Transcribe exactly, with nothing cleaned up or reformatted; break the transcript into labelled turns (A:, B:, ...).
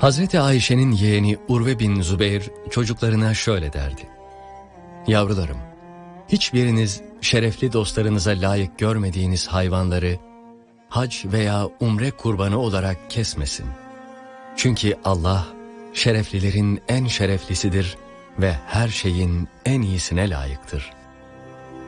A: Hazreti Ayşe'nin yeğeni Urve bin Zübeyr çocuklarına şöyle derdi: Yavrularım, hiçbiriniz şerefli dostlarınıza layık görmediğiniz hayvanları hac veya umre kurbanı olarak kesmesin. Çünkü Allah şereflilerin en şereflisidir ve her şeyin en iyisine layıktır.